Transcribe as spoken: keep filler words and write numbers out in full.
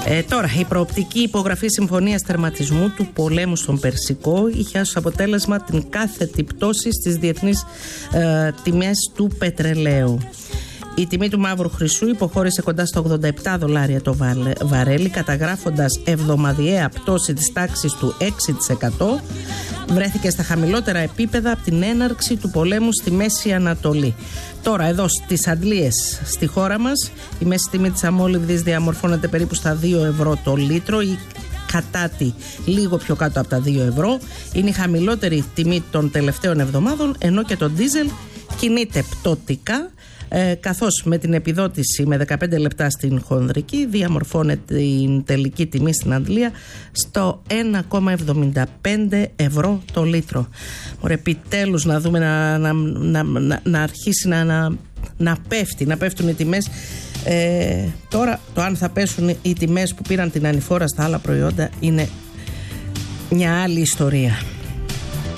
Ε, τώρα, η προοπτική υπογραφή συμφωνίας τερματισμού του πολέμου στον Περσικό είχε ως αποτέλεσμα την κάθετη πτώση στις διεθνείς ε, τιμές του πετρελαίου. Η τιμή του μαύρου χρυσού υποχώρησε κοντά στα ογδόντα επτά δολάρια το βαρέλι, καταγράφοντας εβδομαδιαία πτώση της τάξης του έξι τοις εκατό. Βρέθηκε στα χαμηλότερα επίπεδα από την έναρξη του πολέμου στη Μέση Ανατολή. Τώρα εδώ στις αντλίες στη χώρα μας η μέση τιμή της αμόλυβδης διαμορφώνεται περίπου στα δύο ευρώ το λίτρο ή κατάτι λίγο πιο κάτω από τα δύο ευρώ. Είναι η χαμηλότερη τιμή των τελευταίων εβδομάδων, ενώ και το ντίζελ κινείται πτωτικά. Ε, καθώς με την επιδότηση με δεκαπέντε λεπτά στην χονδρική διαμορφώνεται την τελική τιμή στην αντλία στο ένα κόμμα εβδομήντα πέντε ευρώ το λίτρο. Ωραία, επιτέλους να δούμε να, να, να, να, να αρχίσει να, να, να πέφτει, να πέφτουν οι τιμές. Ε, τώρα το αν θα πέσουν οι τιμές που πήραν την ανηφόρα στα άλλα προϊόντα είναι μια άλλη ιστορία.